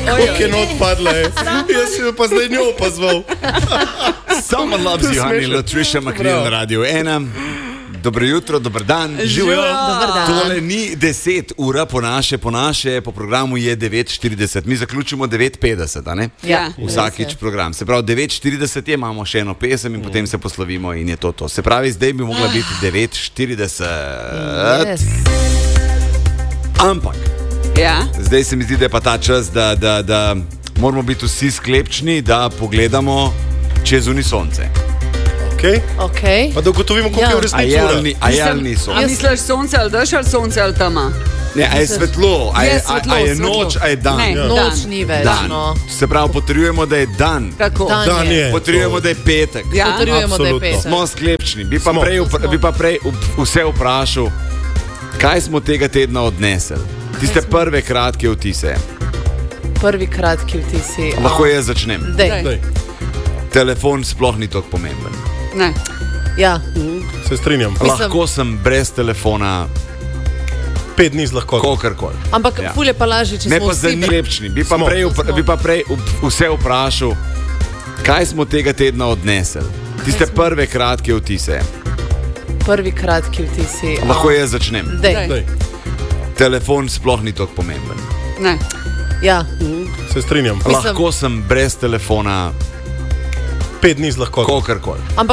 Koliko je not padla, jaz sem jo pa zdaj njo pozval. Someone loves you, honey, Latricia McNeil na Radio 1. Dobro jutro, dober dan, živijo. Tole ni 10 ura po naše, po programu je 9:40. Mi zaključimo 9:50, a ne? Ja. Vsakič program. Se pravi, 9:40 je, imamo še eno pesem in potem se poslovimo in je to. Se pravi, zdaj bi mogla biti 9:40. Yes. Ampak, Ja. zdaj se mi zdi, da je pa ta čas, da moramo biti vsi sklepčni, da pogledamo čez unisonce. Okay. Pa da ugotovimo, koliko je v resnici ura. A je ali ni A sonce? misliš sonce ali dež ali sonce ali tama? Ne, a je svetlo, a je svetlo. noč, a je dan. Ne. Noč ni več. Dan. No. Se pravi, potrjujemo, da je dan. Kako? Dan je. Potrjujemo, da je petek. Ja. Potrjujemo, da je Absolutno. petek. Smo sklepčni. Bi Smo. pa prej vse vprašal, kaj smo tega tedna odnesli. Tiste prve kratke vtise. Prvi kratki vtisi. Lahko jaz začnem. Dej. Daj, Telefon sploh ni tako pomemben. Ne. Ja. se strinjam. Lahko sem brez telefona 5 dni z lahkoto. kakorkoli. Ampak Ja. ful je pa lažje, če Ne smo pa vsi sklepčni. Bi Smo. pa prej vse vprašal, kaj smo tega tedna odnesli. Tiste prve kratke vtise. prvi kratki vtisi. Lahko jaz začnem. Dej. Daj, Telefon sploh ni tako pomemben. Ne. Ja. se strinjam. Lahko sem brez telefona 5 dni z lahkoto. kakorkoli. Ampak